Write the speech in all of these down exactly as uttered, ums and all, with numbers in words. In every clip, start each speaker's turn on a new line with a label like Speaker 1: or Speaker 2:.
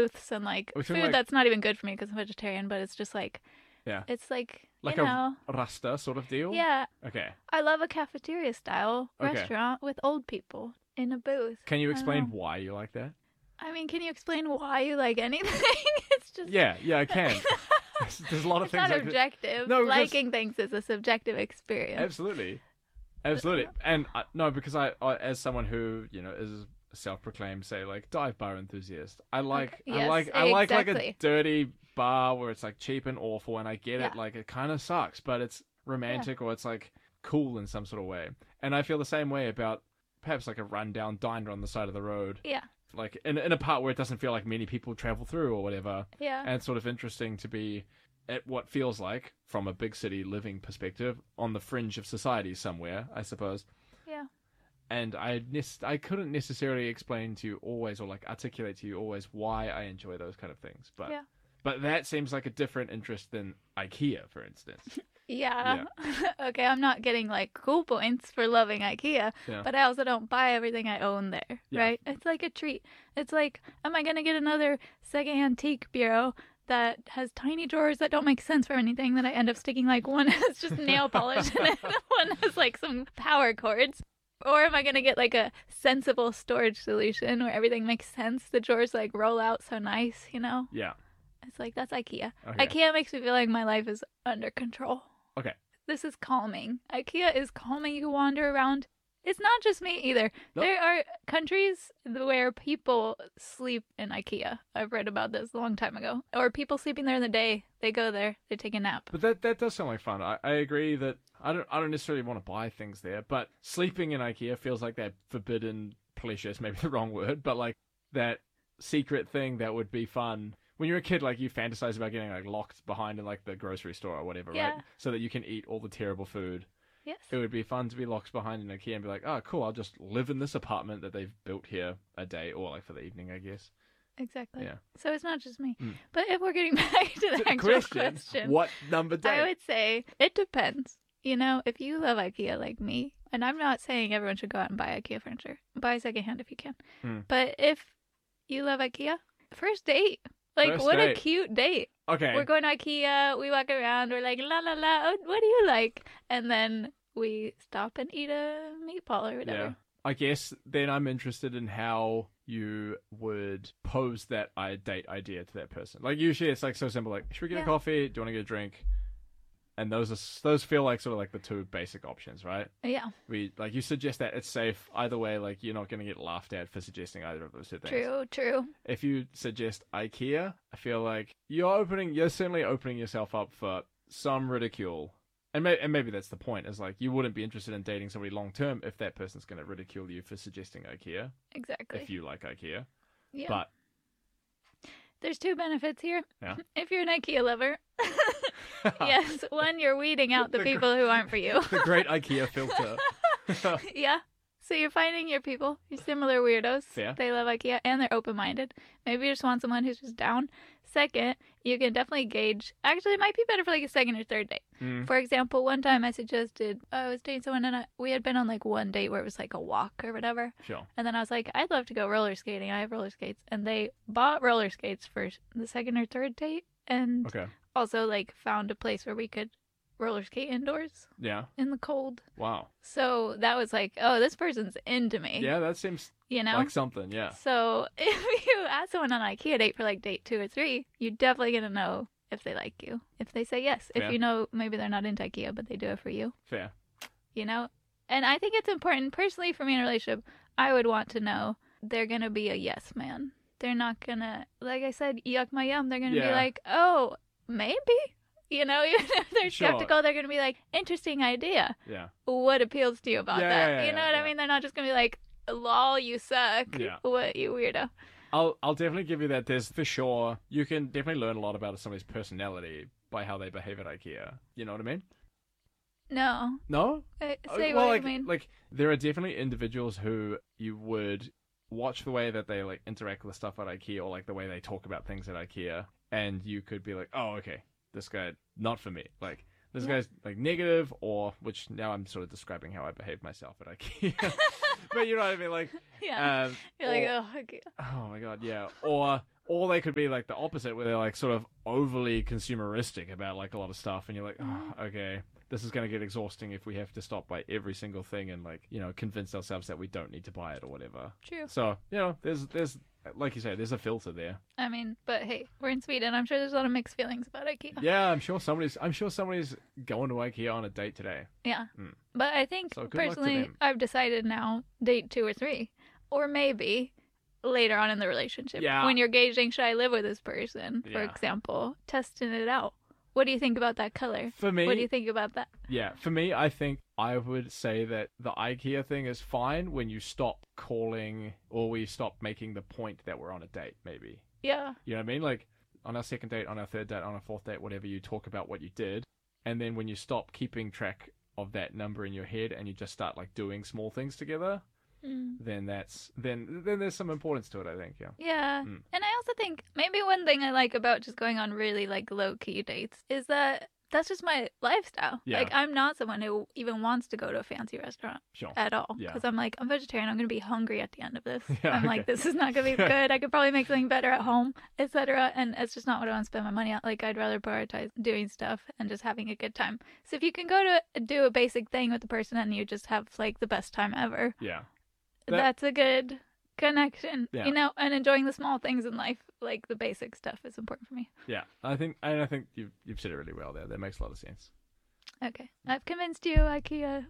Speaker 1: booths and like
Speaker 2: We're
Speaker 1: food
Speaker 2: talking, like-
Speaker 1: that's not even good for me because I'm vegetarian, but it's just like,
Speaker 2: Yeah.
Speaker 1: it's like,
Speaker 2: Like
Speaker 1: you know,
Speaker 2: a Rasta sort of deal?
Speaker 1: yeah.
Speaker 2: Okay.
Speaker 1: I love a cafeteria style
Speaker 2: Okay.
Speaker 1: restaurant with old people in a booth.
Speaker 2: Can you
Speaker 1: I don't
Speaker 2: explain
Speaker 1: know.
Speaker 2: why you like that?
Speaker 1: I mean, can you explain why you like anything? It's just
Speaker 2: Yeah, yeah, I can. There's, there's a lot of
Speaker 1: it's
Speaker 2: things
Speaker 1: not
Speaker 2: like that.
Speaker 1: objective.
Speaker 2: No, because-
Speaker 1: Liking things is a subjective experience.
Speaker 2: Absolutely. Absolutely. And uh, no, because I, I, as someone who, you know, is a self-proclaimed, say, like, dive bar enthusiast, I like,
Speaker 1: Okay.
Speaker 2: I
Speaker 1: Yes,
Speaker 2: like, I like, like a
Speaker 1: exactly.
Speaker 2: dirty bar where it's, like, cheap and awful, and I get
Speaker 1: Yeah.
Speaker 2: it, like, it kind of sucks, but it's romantic or it's, like, cool in some sort of way. And I feel the same way about perhaps, like, a rundown diner on the side of the road.
Speaker 1: Yeah.
Speaker 2: Like, in, in a part where it doesn't feel like many people travel through or whatever.
Speaker 1: Yeah.
Speaker 2: And it's sort of interesting to be at what feels like, from a big city living perspective, on the fringe of society somewhere, I suppose.
Speaker 1: Yeah.
Speaker 2: And I nec- I couldn't necessarily explain to you always, or like articulate to you always, why I enjoy those kind of things. But
Speaker 1: Yeah.
Speaker 2: but that seems like a different interest than IKEA, for instance.
Speaker 1: Yeah. Okay, I'm not getting like cool points for loving IKEA,
Speaker 2: Yeah.
Speaker 1: but I also don't buy everything I own there,
Speaker 2: Yeah.
Speaker 1: right? It's like a treat. It's like, am I going to get another second antique bureau that has tiny drawers that don't make sense for anything that I end up sticking like one has just nail polish in it and one has like some power cords? Or am I going to get like a sensible storage solution where everything makes sense? The drawers like roll out so nice, you know?
Speaker 2: Yeah.
Speaker 1: It's like, that's IKEA.
Speaker 2: Okay.
Speaker 1: IKEA makes me feel like my life is under control.
Speaker 2: Okay.
Speaker 1: This is calming. IKEA is calming. You wander around. It's not just me either.
Speaker 2: Nope.
Speaker 1: There are countries where people sleep in IKEA. I've read about this a long time ago. Or people sleeping there in the day. They go there. They take a nap.
Speaker 2: But that that does sound like fun. I, I agree that I don't I don't necessarily want to buy things there, but sleeping in IKEA feels like that forbidden pleasure is maybe the wrong word, but like that secret thing that would be fun. When you're a kid, like, you fantasize about getting like locked behind in like the grocery store or whatever,
Speaker 1: Yeah.
Speaker 2: right? So that you can eat all the terrible food.
Speaker 1: Yes.
Speaker 2: It would be fun to be locked behind in IKEA and be like, oh, cool, I'll just live in this apartment that they've built here a day, or like for the evening, I guess.
Speaker 1: Exactly.
Speaker 2: Yeah.
Speaker 1: So it's not just me.
Speaker 2: Mm.
Speaker 1: But if we're getting back to the
Speaker 2: The
Speaker 1: actual
Speaker 2: question,
Speaker 1: question,
Speaker 2: what number day?
Speaker 1: I would say it depends. You know, if you love IKEA like me, and I'm not saying everyone should go out and buy IKEA furniture. Buy secondhand if you can.
Speaker 2: Hmm.
Speaker 1: But if you love IKEA, first date. Like,
Speaker 2: First
Speaker 1: what
Speaker 2: date.
Speaker 1: a cute date.
Speaker 2: Okay.
Speaker 1: We're going to IKEA, we walk around, we're like, la la la, oh, what do you like? And then we stop and eat a meatball or whatever.
Speaker 2: Yeah. I guess then I'm interested in how you would pose that I date idea to that person. Like, usually it's like so simple, like, should we get
Speaker 1: Yeah.
Speaker 2: a coffee? Do you want to get a drink? And those are those feel like sort of like the two basic options, right?
Speaker 1: Yeah,
Speaker 2: We like you suggest that it's safe either way. Like, you're not going to get laughed at for suggesting either of those two things.
Speaker 1: true, true.
Speaker 2: If you suggest IKEA, I feel like you're opening, you're certainly opening yourself up for some ridicule. And, may, and maybe that's the point, is like, you wouldn't be interested in dating somebody long term if that person's going to ridicule you for suggesting IKEA,
Speaker 1: Exactly.
Speaker 2: if you like IKEA.
Speaker 1: yeah.
Speaker 2: But,
Speaker 1: There's two benefits here.
Speaker 2: Yeah.
Speaker 1: If you're an IKEA lover, yes, one, you're weeding out the
Speaker 2: The gr-
Speaker 1: people who aren't for you.
Speaker 2: the great IKEA filter.
Speaker 1: Yeah. So you're finding your people, your similar weirdos.
Speaker 2: Fair.
Speaker 1: They love IKEA and they're open-minded. Maybe you just want someone who's just down. Second, you can definitely gauge. Actually, it might be better for like a second or third date.
Speaker 2: Mm.
Speaker 1: For example, one time I suggested I was dating someone and I, we had been on like one date where it was like a walk or whatever.
Speaker 2: Sure.
Speaker 1: And then I was like, I'd love to go roller skating. I have roller skates. And they bought roller skates for the second or third date and
Speaker 2: Okay.
Speaker 1: also like found a place where we could roller skate indoors
Speaker 2: Yeah.
Speaker 1: in the cold.
Speaker 2: Wow.
Speaker 1: So that was like, oh, this person's into me.
Speaker 2: Yeah, that seems
Speaker 1: You know?
Speaker 2: like something, yeah.
Speaker 1: So if you ask someone on an IKEA date for like date two or three, you're definitely going to know if they like you. If they say yes.
Speaker 2: Yeah.
Speaker 1: If you know maybe they're not into IKEA, but they do it for you.
Speaker 2: Fair.
Speaker 1: You know? And I think it's important, personally, for me in a relationship, I would want to know they're going to be a yes man. They're not going to, like I said, yuck my yum. They're going to
Speaker 2: Yeah.
Speaker 1: be like, oh, maybe. You know, even if they're
Speaker 2: Sure.
Speaker 1: skeptical, they're going to be like, interesting idea.
Speaker 2: Yeah.
Speaker 1: What appeals to you about
Speaker 2: Yeah,
Speaker 1: that?
Speaker 2: yeah,
Speaker 1: you
Speaker 2: yeah,
Speaker 1: know what
Speaker 2: yeah.
Speaker 1: I mean? They're not just going to be like, lol, you suck.
Speaker 2: Yeah.
Speaker 1: What, you weirdo.
Speaker 2: I'll I'll definitely give you that. There's for sure, you can definitely learn a lot about somebody's personality by how they behave at IKEA. You know what I mean?
Speaker 1: No.
Speaker 2: No?
Speaker 1: Uh,
Speaker 2: Uh,
Speaker 1: Say
Speaker 2: well,
Speaker 1: what
Speaker 2: like,
Speaker 1: you mean.
Speaker 2: like there are definitely individuals who you would watch the way that they like interact with stuff at IKEA, or like the way they talk about things at IKEA, and you could be like, oh, okay, this guy not for me. Like this
Speaker 1: Yeah.
Speaker 2: guy's like negative, or which now I'm sort of describing how I behave myself at IKEA. But you know what I mean? Like,
Speaker 1: yeah.
Speaker 2: um,
Speaker 1: You're like,
Speaker 2: or-
Speaker 1: oh, okay.
Speaker 2: oh my god, yeah. Or Or they could be like the opposite, where they're like sort of overly consumeristic about like a lot of stuff, and you're like, oh, okay, this is going to get exhausting if we have to stop by every single thing and like, you know, convince ourselves that we don't need to buy it or whatever.
Speaker 1: True.
Speaker 2: So, you know, there's there's like you say, there's a filter there.
Speaker 1: I mean, but hey, we're in Sweden. I'm sure there's a lot of mixed feelings about IKEA.
Speaker 2: Yeah, I'm sure somebody's I'm sure somebody's going to IKEA on a date today.
Speaker 1: Yeah.
Speaker 2: Mm.
Speaker 1: But I think
Speaker 2: So good luck to
Speaker 1: personally,
Speaker 2: them.
Speaker 1: I've decided now date two or three, or maybe later on in the relationship,
Speaker 2: Yeah.
Speaker 1: when you're gauging, should I live with this person, for
Speaker 2: Yeah.
Speaker 1: example, testing it out. What do you think about that color?
Speaker 2: For me,
Speaker 1: What do you think about that?
Speaker 2: yeah, for me, I think I would say that the IKEA thing is fine when you stop calling or we stop making the point that we're on a date, maybe.
Speaker 1: Yeah.
Speaker 2: You know what I mean? Like, on our second date, on our third date, on our fourth date, whatever, you talk about what you did. And then when you stop keeping track of that number in your head and you just start, like, doing small things together,
Speaker 1: Mm.
Speaker 2: then that's, then, then there's some importance to it, I think, yeah.
Speaker 1: Yeah.
Speaker 2: Mm.
Speaker 1: And I also think maybe one thing I like about just going on really like low key dates is that that's just my lifestyle.
Speaker 2: Yeah.
Speaker 1: Like I'm not someone who even wants to go to a fancy restaurant
Speaker 2: Sure.
Speaker 1: at all
Speaker 2: Yeah.
Speaker 1: because I'm like I'm vegetarian. I'm going to be hungry at the end of this.
Speaker 2: Yeah,
Speaker 1: I'm
Speaker 2: okay.
Speaker 1: like this is not going to be good. I could probably make something better at home, et cetera. And it's just not what I want to spend my money on. Like I'd rather prioritize doing stuff and just having a good time. So if you can go to do a basic thing with the person and you just have like the best time ever,
Speaker 2: Yeah. That-
Speaker 1: that's a good connection.
Speaker 2: Yeah.
Speaker 1: You know, and enjoying the small things in life, like the basic stuff, is important for me.
Speaker 2: Yeah. I think, and I think you've, you've said it really well there. That makes a lot of sense.
Speaker 1: Okay, I've convinced you. IKEA,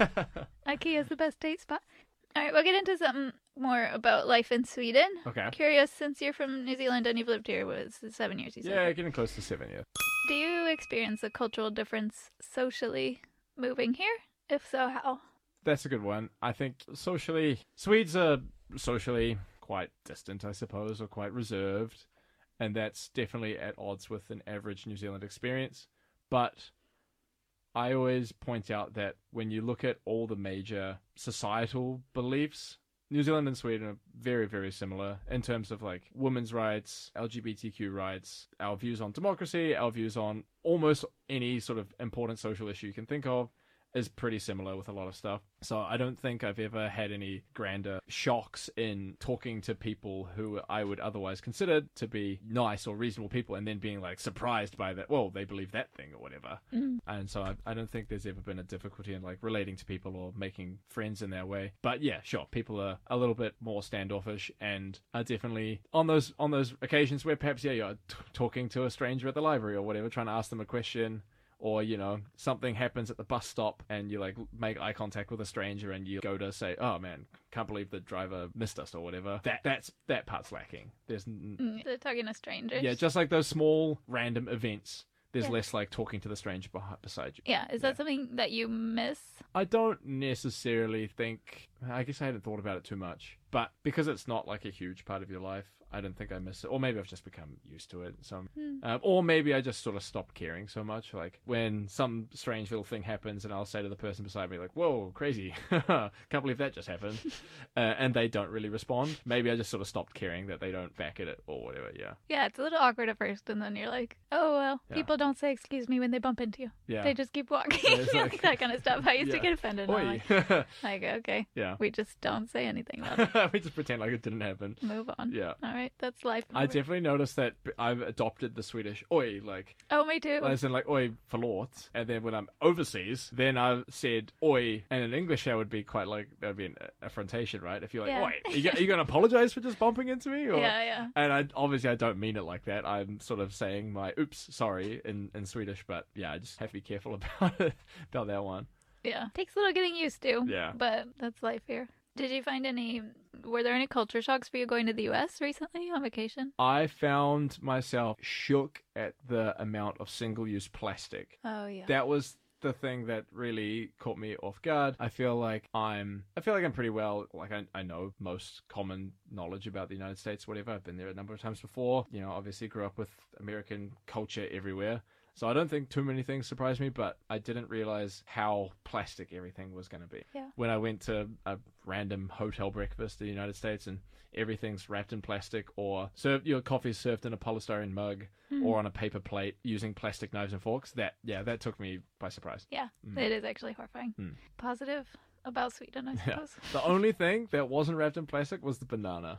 Speaker 1: IKEA is the best date spot. All right, we'll get into something more about life in Sweden.
Speaker 2: Okay.
Speaker 1: Curious, since you're from New Zealand and you've lived here, was seven years? You said.
Speaker 2: Yeah, getting close to seven, yeah.
Speaker 1: Do you experience a cultural difference socially moving here? If so, how?
Speaker 2: That's a good one. I think socially, Swedes are socially quite distant, I suppose, or quite reserved. And that's definitely at odds with an average New Zealand experience. But I always point out that when you look at all the major societal beliefs, New Zealand and Sweden are very, very similar in terms of like women's rights, L G B T Q rights, our views on democracy, our views on almost any sort of important social issue you can think of is pretty similar with a lot of stuff. So I don't think I've ever had any grander shocks in talking to people who I would otherwise consider to be nice or reasonable people and then being like surprised by that, well, they believe that thing or whatever.
Speaker 1: Mm.
Speaker 2: And so I, I don't think there's ever been a difficulty in like relating to people or making friends in that way. But yeah, sure, people are a little bit more standoffish and are definitely on those on those occasions where perhaps, yeah, you're t- talking to a stranger at the library or whatever, trying to ask them a question. Or, you know, something happens at the bus stop and you, like, make eye contact with a stranger and you go to say, oh, man, can't believe the driver missed us or whatever. That that's that part's lacking. There's... N-
Speaker 1: Mm. They're talking to strangers.
Speaker 2: yeah, just like those small random events. There's
Speaker 1: Yeah.
Speaker 2: less, like, talking to the stranger beh- beside you.
Speaker 1: Yeah, is
Speaker 2: Yeah.
Speaker 1: that something that you miss?
Speaker 2: I don't necessarily think... I guess I hadn't thought about it too much. But because it's not, like, a huge part of your life, I don't think I miss it. Or maybe I've just become used to it. So,
Speaker 1: Hmm.
Speaker 2: um, or maybe I just sort of stopped caring so much. Like, when some strange little thing happens and I'll say to the person beside me, like, whoa, crazy. Can't believe that just happened. uh, and they don't really respond. Maybe I just sort of stopped caring that they don't back at it or whatever, yeah.
Speaker 1: Yeah, it's a little awkward at first, and then you're like, oh, well,
Speaker 2: Yeah.
Speaker 1: people don't say excuse me when they bump into you.
Speaker 2: Yeah.
Speaker 1: They just keep walking.
Speaker 2: Yeah, it's
Speaker 1: like,
Speaker 2: like-
Speaker 1: that kind of stuff. I used to
Speaker 2: Yeah.
Speaker 1: get offended. And I'm
Speaker 2: Oi.
Speaker 1: like, like, okay,
Speaker 2: yeah.
Speaker 1: we just don't say anything about it.
Speaker 2: We just pretend like it didn't happen.
Speaker 1: Move on.
Speaker 2: Yeah.
Speaker 1: All right, that's life.
Speaker 2: I definitely noticed that b- I've adopted the Swedish oi, like,
Speaker 1: Oh, me too.
Speaker 2: as in like oi förlåt, and then when I'm overseas, then I've said oi, and in English that would be quite like, that would be an affrontation, right? If you're like,
Speaker 1: Yeah.
Speaker 2: oi, are you, are you going to apologize for just bumping into me? Or...
Speaker 1: Yeah, yeah.
Speaker 2: And I obviously I don't mean it like that. I'm sort of saying my oops, sorry in, in Swedish, but yeah, I just have to be careful about it, about that one.
Speaker 1: Yeah. Takes a little getting used to.
Speaker 2: Yeah.
Speaker 1: But that's life here. Did you find any, were there any culture shocks for you going to the U S recently on vacation?
Speaker 2: I found myself shook at the amount of single-use plastic.
Speaker 1: Oh, yeah.
Speaker 2: That was the thing that really caught me off guard. I feel like I'm I feel like I'm pretty well, like I, I know most common knowledge about the United States, whatever. I've been there a number of times before. You know, obviously grew up with American culture everywhere. So I don't think too many things surprised me, but I didn't realize how plastic everything was going to be.
Speaker 1: Yeah.
Speaker 2: When I went to a random hotel breakfast in the United States and everything's wrapped in plastic or served, your coffee's served in a polystyrene mug
Speaker 1: Hmm.
Speaker 2: or on a paper plate using plastic knives and forks, that, yeah, that took me by surprise.
Speaker 1: Yeah,
Speaker 2: Mm.
Speaker 1: it is actually horrifying.
Speaker 2: Mm.
Speaker 1: Positive about Sweden, I
Speaker 2: Yeah.
Speaker 1: suppose.
Speaker 2: The only thing that wasn't wrapped in plastic was the banana.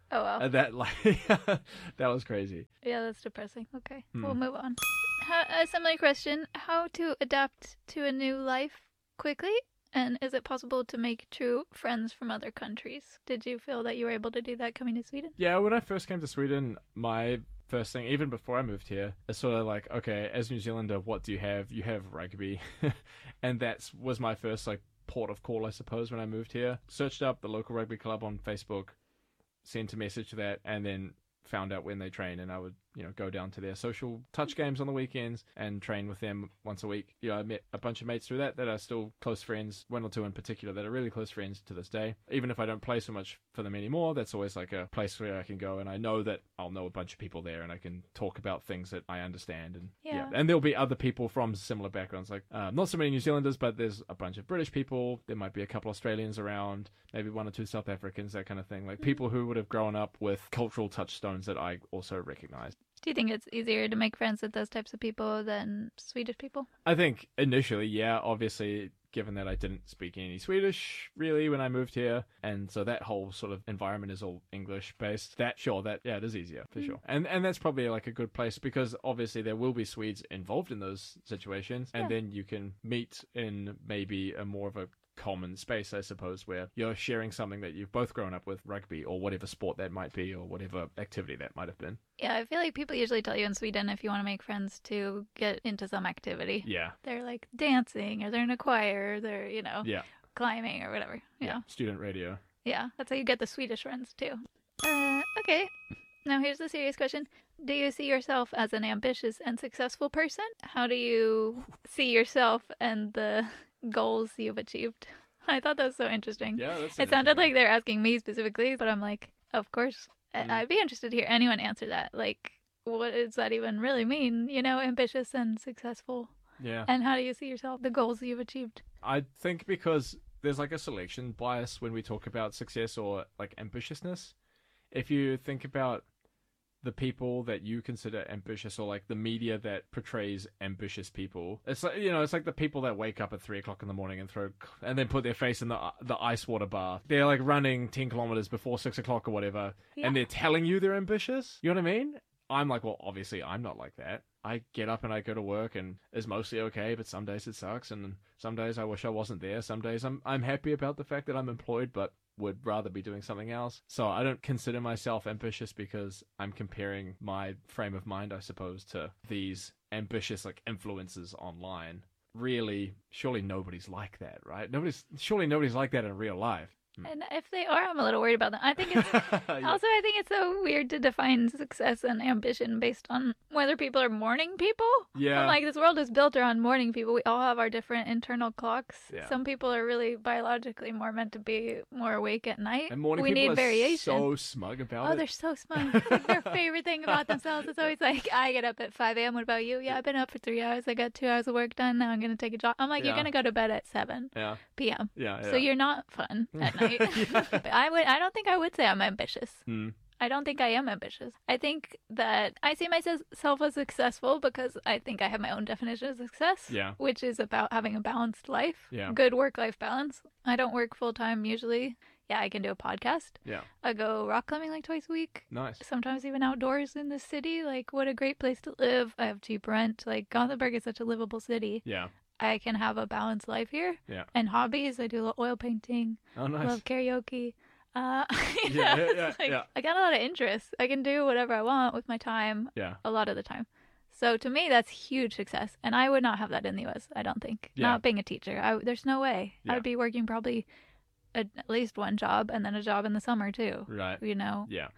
Speaker 1: Oh, wow.
Speaker 2: And that, like, that was crazy.
Speaker 1: Yeah, that's depressing. Okay,
Speaker 2: Hmm.
Speaker 1: we'll move on. How, a similar question. How to adapt to a new life quickly? And is it possible to make true friends from other countries? Did you feel that you were able to do that coming to Sweden?
Speaker 2: Yeah, when I first came to Sweden, my first thing, even before I moved here, is sort of like, okay, as New Zealander, what do you have? You have rugby. And that was my first, like, port of call, I suppose, when I moved here. Searched up the local rugby club on Facebook, sent a message to that, and then found out when they train, and I would, you know, go down to their social touch games on the weekends and train with them once a week. You know, I met a bunch of mates through that that are still close friends, one or two in particular that are really close friends to this day. Even if I don't play so much for them anymore, that's always like a place where I can go, and I know that I'll know a bunch of people there, and I can talk about things that I understand. And
Speaker 1: Yeah.
Speaker 2: yeah, and there'll be other people from similar backgrounds, like uh, not so many New Zealanders, but there's a bunch of British people. There might be a couple Australians around, maybe one or two South Africans, that kind of thing. Like people who would have grown up with cultural touchstones that I also recognize.
Speaker 1: Do you think it's easier to make friends with those types of people than Swedish people?
Speaker 2: I think initially, yeah, obviously, given that I didn't speak any Swedish really when I moved here, and so that whole sort of environment is all English based, that sure, that yeah, it is easier for sure. And and that's probably like a good place, because obviously there will be Swedes involved in those situations, and
Speaker 1: Yeah.
Speaker 2: then you can meet in maybe a more of a common space, I suppose, where you're sharing something that you've both grown up with, rugby or whatever sport that might be, or whatever activity that might have been.
Speaker 1: Yeah, I feel like people usually tell you in Sweden if you want to make friends to get into some activity.
Speaker 2: Yeah.
Speaker 1: They're like dancing, or they're in a choir, or they're, you know,
Speaker 2: Yeah.
Speaker 1: climbing or whatever. You
Speaker 2: Yeah.
Speaker 1: know?
Speaker 2: Student radio.
Speaker 1: Yeah, that's how you get the Swedish friends too. Uh, okay. Now here's the serious question. Do you see yourself as an ambitious and successful person? How do you see yourself and the goals you've achieved? I thought that was so interesting.
Speaker 2: Yeah, that's
Speaker 1: It sounded like they're asking me specifically, but I'm like, of course. I-
Speaker 2: Mm.
Speaker 1: I'd be interested to hear anyone answer that. Like, what does that even really mean? You know, ambitious and successful.
Speaker 2: Yeah.
Speaker 1: And how do you see yourself, the goals you've achieved?
Speaker 2: I think because there's like a selection bias when we talk about success or like ambitiousness. If you think about the people that you consider ambitious, or like the media that portrays ambitious people, it's like, you know, it's like the people that wake up at three o'clock in the morning and throw and then put their face in the the ice water bath. They're like running ten kilometers before six o'clock or whatever,
Speaker 1: Yeah.
Speaker 2: and they're telling you they're ambitious. You know what I mean? I'm like, well, obviously I'm not like that. I get up and I go to work, and it's mostly okay, but some days it sucks, and some days I wish I wasn't there. Some days I'm I'm happy about the fact that I'm employed, but would rather be doing something else. So I don't consider myself ambitious because I'm comparing my frame of mind, I suppose, to these ambitious like influencers online. Really, surely nobody's like that, right? Nobody's surely nobody's like that in real life.
Speaker 1: And if they are, I'm a little worried about them. I think it's also, I think it's so weird to define success and ambition based on whether people are morning people.
Speaker 2: Yeah.
Speaker 1: I'm like, this world is built around morning people. We all have our different internal clocks.
Speaker 2: Yeah.
Speaker 1: Some people are really biologically more meant to be more awake at night.
Speaker 2: And morning
Speaker 1: we
Speaker 2: people
Speaker 1: need
Speaker 2: are
Speaker 1: variation.
Speaker 2: so smug about
Speaker 1: Oh,
Speaker 2: it.
Speaker 1: they're so smug. It's like their favorite thing about themselves is always like, I get up at five a.m. What about you? Yeah, I've been up for three hours. I got two hours of work done. Now I'm going to take a jog. I'm like,
Speaker 2: Yeah.
Speaker 1: you're going to go to bed at seven
Speaker 2: Yeah,
Speaker 1: p.m.
Speaker 2: yeah, yeah.
Speaker 1: So you're not fun at night.
Speaker 2: Yeah.
Speaker 1: But I would. I don't think I would say I'm ambitious.
Speaker 2: Hmm.
Speaker 1: I don't think I am ambitious. I think that I see myself as successful because I think I have my own definition of success,
Speaker 2: Yeah.
Speaker 1: which is about having a balanced life,
Speaker 2: Yeah.
Speaker 1: good work-life balance. I don't work full-time usually. Yeah, I can do a podcast.
Speaker 2: Yeah.
Speaker 1: I go rock climbing like twice a week.
Speaker 2: Nice.
Speaker 1: Sometimes even outdoors in the city. Like, what a great place to live. I have cheap rent. Like, Gothenburg is such a livable city.
Speaker 2: Yeah.
Speaker 1: I can have a balanced life here.
Speaker 2: Yeah.
Speaker 1: And hobbies, I do a little oil painting.
Speaker 2: Oh, nice.
Speaker 1: Love karaoke. Uh,
Speaker 2: Yeah, yeah, yeah,
Speaker 1: like,
Speaker 2: yeah.
Speaker 1: I got a lot of interests. I can do whatever I want with my time
Speaker 2: Yeah.
Speaker 1: a lot of the time. So to me, that's huge success. And I would not have that in the U S, I don't think.
Speaker 2: Yeah.
Speaker 1: Not being a teacher. I, there's no way.
Speaker 2: Yeah.
Speaker 1: I'd be working probably at, at least one job and then a job in the summer too,
Speaker 2: Right.
Speaker 1: you know?
Speaker 2: Yeah.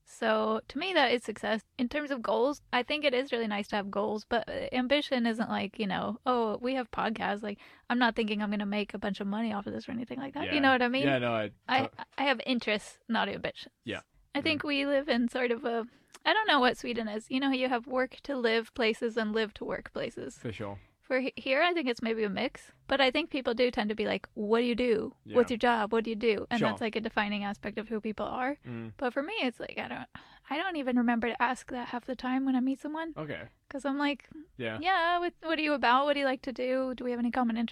Speaker 1: So to me, that is success. In terms of goals, I think it is really nice to have goals, but uh, ambition isn't like, you know, oh, we have podcasts. Like, I'm not thinking I'm going to make a bunch of money off of this or anything like that.
Speaker 2: Yeah.
Speaker 1: You know what I mean?
Speaker 2: Yeah, no, I,
Speaker 1: I, I have interests, not ambitions.
Speaker 2: Yeah.
Speaker 1: I think we live in sort of a, I don't know what Sweden is. You know, you have work to live places and live to work places.
Speaker 2: for sure.
Speaker 1: For he- here, I think it's maybe a mix, but I think people do tend to be like, what do you do?
Speaker 2: Yeah.
Speaker 1: What's your job? What do you do? And
Speaker 2: Sure.
Speaker 1: that's like a defining aspect of who people are.
Speaker 2: Mm.
Speaker 1: But for me, it's like, I don't, I don't even remember to ask that half the time when I meet someone.
Speaker 2: Okay.
Speaker 1: Because I'm like,
Speaker 2: Yeah.
Speaker 1: yeah, what, what are you about? What do you like to do? Do we have any common interests?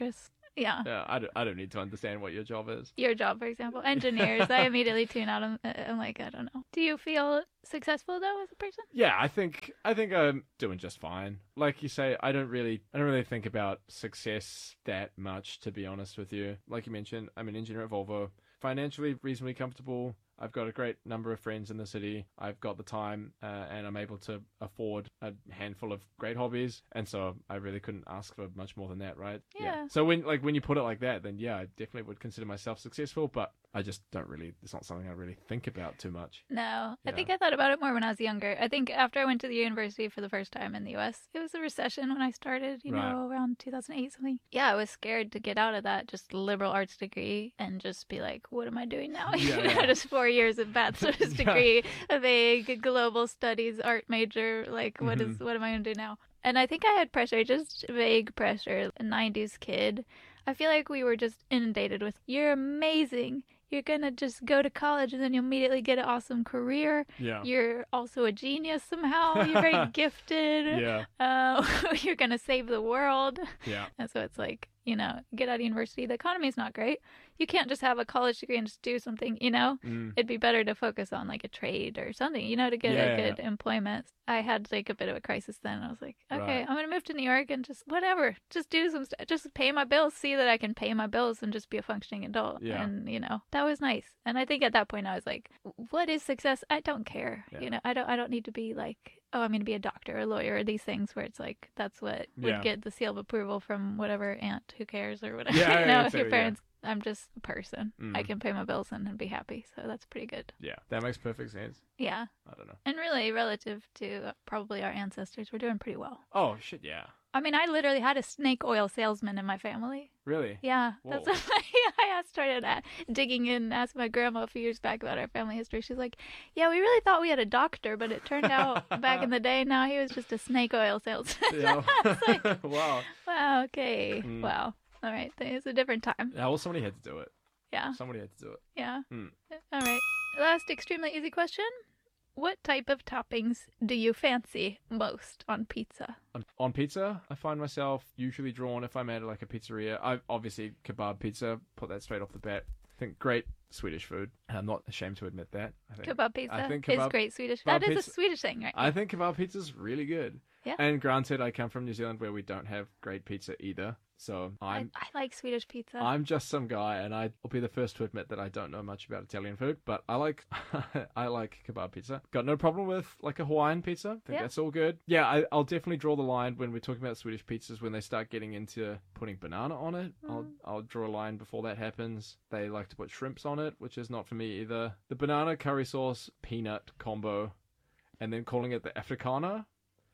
Speaker 1: Yeah.
Speaker 2: Yeah, I don't, I don't need to understand what your job is.
Speaker 1: Your job, for example. Engineers, I immediately tune out. I'm, I'm like, I don't know. Do you feel successful, though, as a person?
Speaker 2: Yeah, I think I think I'm doing just fine. Like you say, I don't really I don't really think about success that much, to be honest with you. Like you mentioned, I'm an engineer at Volvo. Financially reasonably comfortable. I've got a great number of friends in the city. I've got the time, uh, and I'm able to afford a handful of great hobbies. And so I really couldn't ask for much more than that, right?
Speaker 1: Yeah.
Speaker 2: So when like when you put it like that, then yeah, I definitely would consider myself successful. But I just don't really. It's not something I really think about too much.
Speaker 1: No, I
Speaker 2: Yeah.
Speaker 1: think I thought about it more when I was younger. I think after I went to the university for the first time in the U S, it was a recession when I started, you
Speaker 2: Right.
Speaker 1: know, around two thousand eight something. Yeah, I was scared to get out of that just liberal arts degree and just be like, what am I doing now?
Speaker 2: Yeah,
Speaker 1: You know,
Speaker 2: yeah.
Speaker 1: just four years of bachelor's
Speaker 2: Yeah.
Speaker 1: degree, a vague global studies art major. Like, what is
Speaker 2: Mhm.
Speaker 1: what am I going to do now? And I think I had pressure, just vague pressure. A nineties kid. I feel like we were just inundated with, you're amazing. You're going to just go to college and then you'll immediately get an awesome career.
Speaker 2: Yeah.
Speaker 1: You're also a genius somehow. You're very gifted.
Speaker 2: Yeah.
Speaker 1: Uh, you're going to save the world.
Speaker 2: Yeah.
Speaker 1: And so it's like, you know, get out of university. The economy's not great. You can't just have a college degree and just do something, you know?
Speaker 2: Mm.
Speaker 1: It'd be better to focus on like a trade or something, you know, to get
Speaker 2: Yeah,
Speaker 1: a
Speaker 2: yeah,
Speaker 1: good employment. I had like a bit of a crisis then. I was like, okay,
Speaker 2: Right.
Speaker 1: I'm going to move to New York and just whatever, just do some stuff, just pay my bills, see that I can pay my bills and just be a functioning adult.
Speaker 2: Yeah.
Speaker 1: And, you know, that was nice. And I think at that point I was like, what is success? I don't care.
Speaker 2: Yeah.
Speaker 1: You know, I don't, I don't need to be like, oh, I'm going to be a doctor or a lawyer or these things where it's like, that's what would
Speaker 2: Yeah.
Speaker 1: get the seal of approval from whatever aunt who cares or whatever.
Speaker 2: Yeah,
Speaker 1: you
Speaker 2: yeah,
Speaker 1: know, if
Speaker 2: exactly,
Speaker 1: your
Speaker 2: yeah.
Speaker 1: parents, I'm just a person. I
Speaker 2: Mm.
Speaker 1: can pay my bills and, and be happy. So that's pretty good.
Speaker 2: Yeah. That makes perfect sense.
Speaker 1: Yeah.
Speaker 2: I don't know.
Speaker 1: And really, relative to uh, probably our ancestors, we're doing pretty well.
Speaker 2: Oh shit. Yeah.
Speaker 1: I mean, I literally had a snake oil salesman in my family.
Speaker 2: Really?
Speaker 1: Yeah, that's
Speaker 2: Whoa.
Speaker 1: what I, I started at digging in, asking my grandma a few years back about our family history. She's like, "Yeah, we really thought we had a doctor, but it turned out back in the day, no, he was just a snake oil salesman."
Speaker 2: Yeah.
Speaker 1: It's like,
Speaker 2: Wow.
Speaker 1: wow, okay,
Speaker 2: Mm.
Speaker 1: wow, all right, it's a different time.
Speaker 2: Yeah, well, somebody had to do it.
Speaker 1: Yeah,
Speaker 2: Somebody had to do it.
Speaker 1: yeah.
Speaker 2: Mm.
Speaker 1: All right. Last extremely easy question: what type of toppings do you fancy most on pizza?
Speaker 2: On, on pizza, I find myself usually drawn if I'm at like a pizzeria. I obviously kebab pizza. Put that straight off the bat. I think great Swedish food. And I'm not ashamed to admit that. I think
Speaker 1: Kebab pizza
Speaker 2: I think
Speaker 1: is
Speaker 2: kebab-
Speaker 1: great Swedish.
Speaker 2: kebab
Speaker 1: That is
Speaker 2: pizza-
Speaker 1: a Swedish thing, right?
Speaker 2: I think kebab pizza's really good.
Speaker 1: Yeah.
Speaker 2: And granted, I come from New Zealand where we don't have great pizza either. So
Speaker 1: I,
Speaker 2: I'm
Speaker 1: I like Swedish pizza.
Speaker 2: I'm just some guy, and I will be the first to admit that I don't know much about Italian food, but I like I like kebab pizza. Got no problem with like a Hawaiian pizza. I think
Speaker 1: Yeah.
Speaker 2: that's all good. Yeah, I, I'll definitely draw the line when we're talking about Swedish pizzas when they start getting into putting banana on it. I'll
Speaker 1: Mm.
Speaker 2: I'll draw a line before that happens. They like to put shrimps on it, which is not for me either. The banana curry sauce peanut combo, and then calling it the Africana.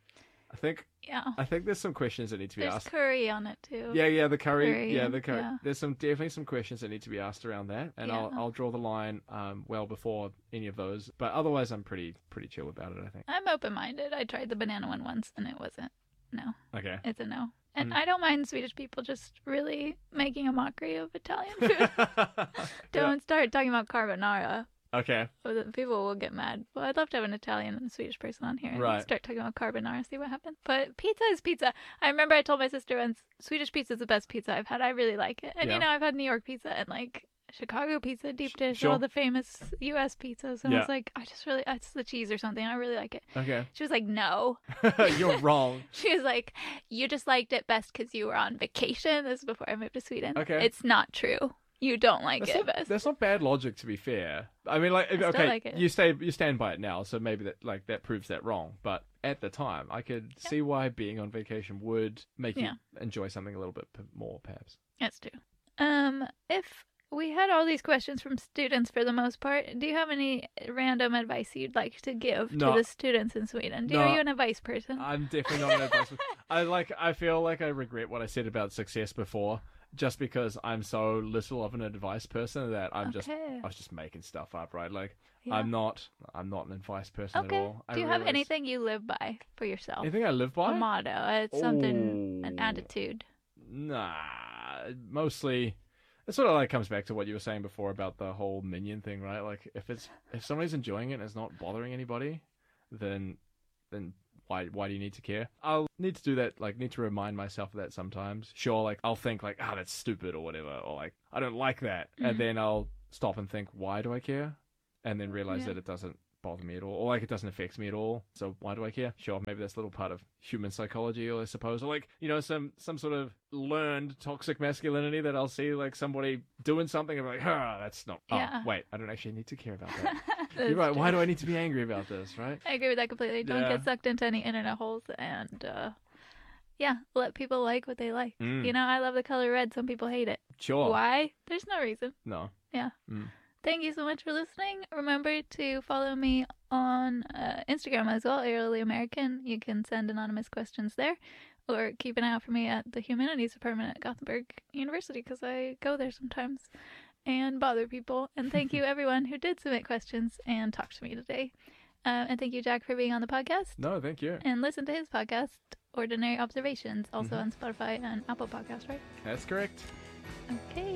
Speaker 2: I think
Speaker 1: yeah.
Speaker 2: I think there's some questions that need to be
Speaker 1: There's
Speaker 2: asked.
Speaker 1: curry on it too.
Speaker 2: Yeah, yeah, the curry,
Speaker 1: Curry,
Speaker 2: yeah, the curry.
Speaker 1: yeah.
Speaker 2: There's some definitely some questions that need to be asked around that, and I'll
Speaker 1: Yeah.
Speaker 2: I'll draw the line um well before any of those. But otherwise, I'm pretty pretty chill about it. I think.
Speaker 1: I'm open minded. I tried the banana one once and it wasn't. No,
Speaker 2: Okay.
Speaker 1: it's a no. And
Speaker 2: Mm.
Speaker 1: I don't mind Swedish people just really making a mockery of Italian food. Don't start talking about carbonara.
Speaker 2: Okay.
Speaker 1: Or the people will get mad. Well, I'd love to have an Italian and a Swedish person on here and
Speaker 2: Right.
Speaker 1: start talking about carbonara, see what happens. But pizza is pizza. I remember I told my sister once, Swedish pizza is the best pizza I've had. I really like it. And
Speaker 2: Yeah.
Speaker 1: you know, I've had New York pizza and like Chicago pizza, deep dish,
Speaker 2: Sure.
Speaker 1: all the famous U S pizzas. And I
Speaker 2: Yeah.
Speaker 1: was like, I just really, it's the cheese or something. I really like it.
Speaker 2: Okay.
Speaker 1: She was like, no.
Speaker 2: You're wrong.
Speaker 1: She was like, you just liked it best because you were on vacation. This is before I moved to Sweden.
Speaker 2: Okay.
Speaker 1: It's not true. You don't like
Speaker 2: That's
Speaker 1: it
Speaker 2: not,
Speaker 1: best.
Speaker 2: that's not bad logic, to be fair. I mean, like, if-
Speaker 1: I still
Speaker 2: okay,
Speaker 1: like it.
Speaker 2: you stay, you stand by it now, so maybe that, like, that proves that wrong. But at the time, I could
Speaker 1: Yeah.
Speaker 2: see why being on vacation would make
Speaker 1: Yeah.
Speaker 2: you enjoy something a little bit p- more, perhaps.
Speaker 1: That's true. Um, if we had all these questions from students for the most part, do you have any random advice you'd like to give
Speaker 2: No.
Speaker 1: to the students in Sweden? Do
Speaker 2: No.
Speaker 1: Are you an advice person?
Speaker 2: I'm definitely not an advice. I like. I feel like I regret what I said about success before, just because I'm so little of an advice person that I'm just.
Speaker 1: Okay.
Speaker 2: I was just making stuff up, right? Like
Speaker 1: Yeah.
Speaker 2: I'm not. I'm not an advice person
Speaker 1: Okay.
Speaker 2: at all. I
Speaker 1: Do you have
Speaker 2: realize-
Speaker 1: anything you live by for yourself?
Speaker 2: Anything I live by?
Speaker 1: A motto. It's something, an
Speaker 2: Ooh.
Speaker 1: attitude.
Speaker 2: Nah, mostly. It sort of like comes back to what you were saying before about the whole minion thing, right? Like if it's if somebody's enjoying it and it's not bothering anybody, then then why why do you need to care? I'll need to do that, like need to remind myself of that sometimes. Sure, like I'll think like, ah, oh, that's stupid or whatever, or like I don't like that, mm-hmm. and then I'll stop and think, why do I care? And then realize yeah. that it doesn't bother me at all, or like it doesn't affect me at all. So why do I care? Sure, maybe that's a little part of human psychology, or I suppose, or like, you know, some some sort of learned toxic masculinity that I'll see like somebody doing something and I'm like, ah, that's not. Yeah. Oh, wait, I don't actually need to care about that. You're right. True. Why do I need to be angry about this? Right?
Speaker 1: I agree with that completely. Don't yeah. get sucked into any internet holes, and uh, yeah, let people like what they like. Mm. You know, I love the color red. Some people hate it.
Speaker 2: Sure.
Speaker 1: Why? There's no reason.
Speaker 2: No.
Speaker 1: Yeah.
Speaker 2: Mm.
Speaker 1: Thank you so much for listening. Remember to follow me on uh, Instagram as well, Aerially American. You can send anonymous questions there, or keep an eye out for me at the Humanities Department at Gothenburg University, because I go there sometimes and bother people. And thank you, everyone who did submit questions and talk to me today. Uh, and thank you, Jack, for being on the podcast.
Speaker 2: No, thank you.
Speaker 1: And listen to his podcast, Ordinary Observations, also mm-hmm. on Spotify and Apple Podcasts, right?
Speaker 2: That's correct.
Speaker 1: Okay.